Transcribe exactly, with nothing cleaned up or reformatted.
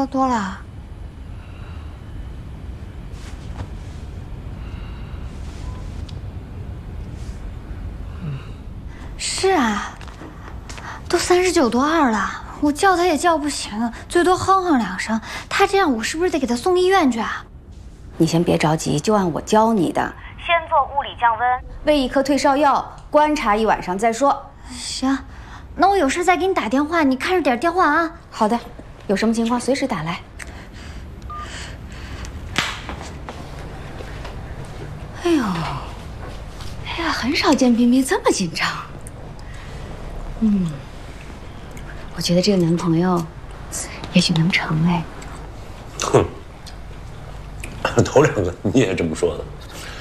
喝多了。是啊，都三十九度二了，我叫他也叫不醒，最多哼哼两声。他这样，我是不是得给他送医院去啊？ 你先别着急，就按我教你的，先做物理降温，喂一颗退烧药，观察一晚上再说。 行，那我有事再给你打电话，你看着点电话啊。 好的，有什么情况随时打来。哎呦，哎呀，很少见冰冰这么紧张。嗯，我觉得这个男朋友，也许能成哎。 哼，头两个你也这么说的。